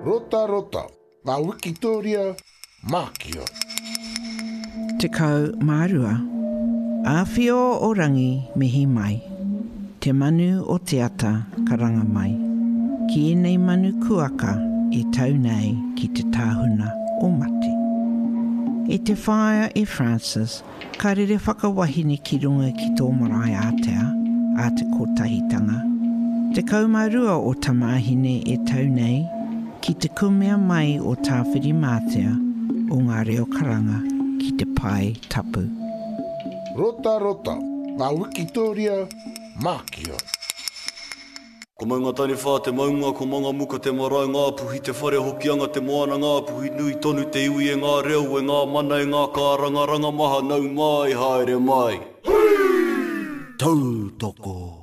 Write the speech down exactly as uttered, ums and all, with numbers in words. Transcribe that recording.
Rota rota, ngā Wikitoria, Mākia. Te kau mārua, āwhio o rangi mihi mai, te manu o te ata karanga mai, ki enei manu kuaka e tau nei ki te tāhuna o mate. E te whaia e Francis, ka rere whakawahine ki runga ki tō marae Atea, a te kotahitanga. Te kaumārua o tamahine e tau nei, ki te kumea mai o tāwhiri mātea o ngā reo karanga ki te pai tapu. Rota rota, ngā Wikitoria, Mākia. Ko maunga tani whā te maunga, ko manga muka te marae ngā puhi, te whare hokianga te moana ngā puhi, nui tonu te iwi e ngā reo, e ngā mana e ngā kāranga, ranga maha nau mai, haere mai. Hui! Tautoko.